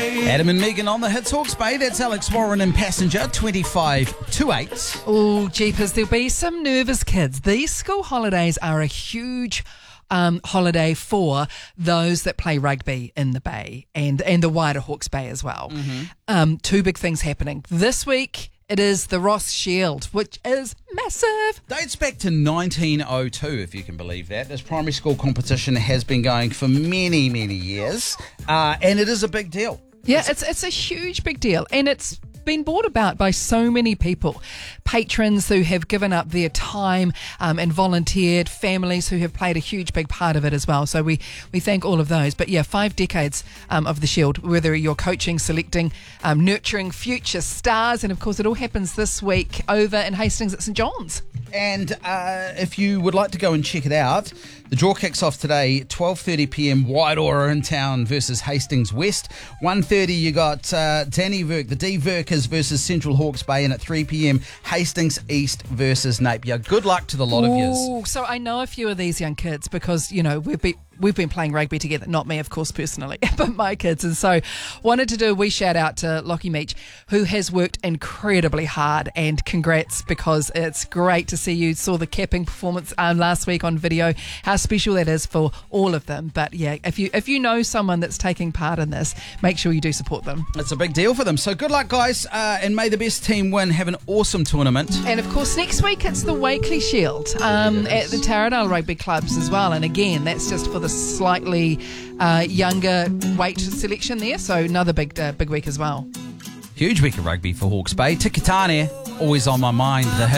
Adam and Megan on the Hits Hawke's Bay. That's Alex Warren and Passenger, 25 to 8. Oh, jeepers, there'll be some nervous kids. These school holidays are a huge holiday for those that play rugby in the Bay and the wider Hawke's Bay as well. Two big things happening. This week, it is the Ross Shield, which is massive. Dates back to 1902, if you can believe that. This primary school competition has been going for many, many years, and it is a big deal. Yeah, it's a huge big deal, and it's been brought about by so many people, patrons who have given up their time and volunteered, families who have played a huge big part of it as well. So we thank all of those. But yeah, 5 decades of the Shield, whether you're coaching, selecting, nurturing future stars, and of course it all happens this week over in Hastings at St John's. And if you would like to go and check it out, the draw kicks off today, 12:30pm, Wairoa in town versus Hastings West. 1:30 you got Danny Verk, the D Verkers versus Central Hawke's Bay, and at 3pm, Hastings East versus Napier. Good luck to the lot of yous. So I know a few of these young kids because, you know, we've been playing rugby together. Not me, of course, personally, but my kids. And so wanted to do a wee shout out to Lockie Meach, who has worked incredibly hard, and congrats, because it's great to see you. Saw the capping performance last week on video, how special that is for all of them. But yeah, if you know someone that's taking part in this, make sure you do support them. It's a big deal for them. So good luck, guys, and may the best team win. Have an awesome tournament. And of course, next week it's the Wakeley Shield at the Taradale Rugby Clubs as well. And again, that's just for the slightly younger weight selection there. So another big week as well. Huge week of rugby for Hawke's Bay. Tikitane, always on my mind. The Hit.